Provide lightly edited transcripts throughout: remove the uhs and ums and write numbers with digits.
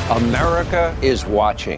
America is watching.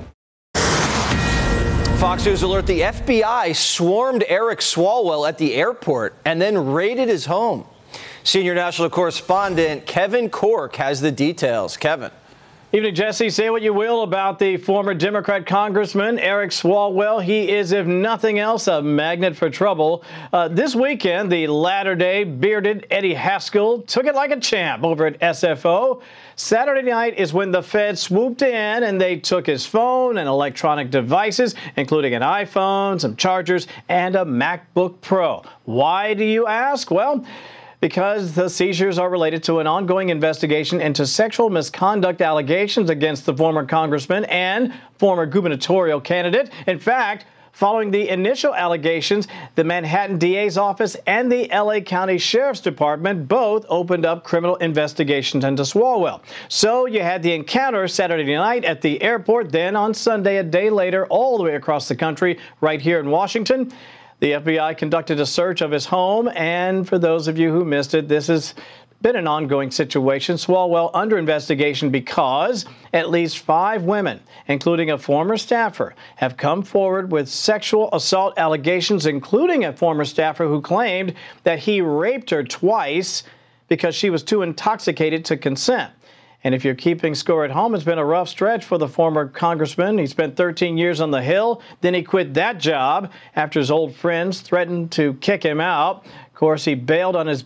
Fox News alert: the FBI swarmed Eric Swalwell at the airport and then raided his home. Senior national correspondent Kevin Corke has the details. Kevin. Evening, Jesse. Say what you will about the former Democrat Congressman Eric Swalwell. He is, if nothing else, a magnet for trouble. This weekend, the latter-day bearded Eddie Haskell took it like a champ over at SFO. Saturday night is when the feds swooped in and they took his phone and electronic devices, including an iPhone, some chargers, and a MacBook Pro. Why, do you ask? Well, because the seizures are related to an ongoing investigation into sexual misconduct allegations against the former congressman and former gubernatorial candidate. In fact, following the initial allegations, the Manhattan DA's office and the LA County Sheriff's Department both opened up criminal investigations into Swalwell. So you had the encounter Saturday night at the airport, then on Sunday, a day later, all the way across the country, right here in Washington. The FBI conducted a search of his home, and for those of you who missed it, this has been an ongoing situation. Swalwell under investigation because at least 5 women, including a former staffer, have come forward with sexual assault allegations, including a former staffer who claimed that he raped her twice because she was too intoxicated to consent. And if you're keeping score at home, it's been a rough stretch for the former congressman. He spent 13 years on the Hill. Then he quit that job after his old friends threatened to kick him out. Of course, he bailed on his